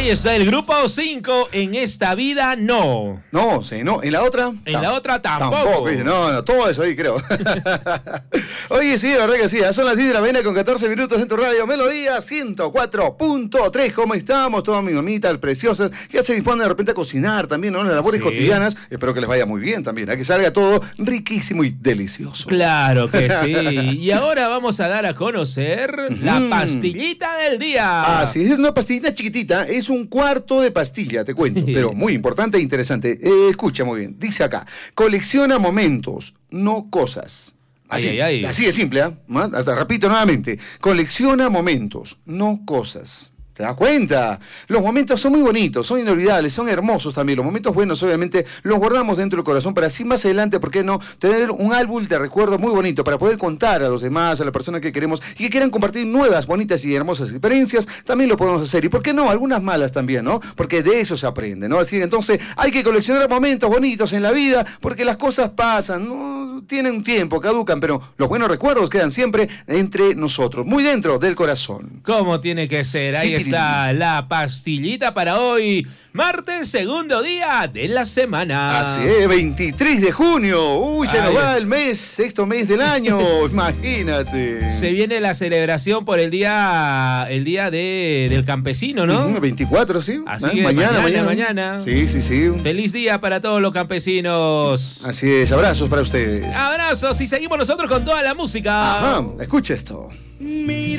Ahí está el grupo 5. En esta vida no. No, sí, no. ¿En la otra? En la otra tampoco. No, todo eso ahí creo. Oye, sí, la verdad que sí. Son las 10 de la mañana con 14 minutos en tu radio Melodía 104.3. ¿Cómo estamos? Todas mis mamitas preciosas que ya se disponen de repente a cocinar también, ¿no? Las labores cotidianas. Espero que les vaya muy bien también. Que salga todo riquísimo y delicioso. Claro que sí. Y ahora vamos a dar a conocer la pastillita del día. Ah, sí, es una pastillita chiquitita. Es un cuarto de pastilla, te cuento. Pero muy importante e interesante. Escucha muy bien. Dice acá: colecciona momentos, no cosas. Así, así de simple, ¿eh? Repito nuevamente. Colecciona momentos, no cosas. ¿Te das cuenta? Los momentos son muy bonitos, son inolvidables, son hermosos también. Los momentos buenos, obviamente, los guardamos dentro del corazón para así más adelante, ¿por qué no? Tener un álbum de recuerdo muy bonito para poder contar a los demás, a la persona que queremos y que quieran compartir nuevas, bonitas y hermosas experiencias. También lo podemos hacer. ¿Y por qué no? Algunas malas también, ¿no? Porque de eso se aprende, ¿no? Así que entonces hay que coleccionar momentos bonitos en la vida porque las cosas pasan, ¿no? Tienen un tiempo, caducan, pero los buenos recuerdos quedan siempre entre nosotros, muy dentro del corazón. ¿Cómo tiene que ser? Ahí está la pastillita para hoy, martes, segundo día de la semana. Así es, 23 de junio. Uy, se nos va el mes, sexto mes del año, imagínate. Se viene la celebración por el día del campesino, ¿no? 24, sí. Así que mañana. Sí. Feliz día para todos los campesinos. Así es, abrazos para ustedes. Abrazos y seguimos nosotros con toda la música. Ajá, escucha esto.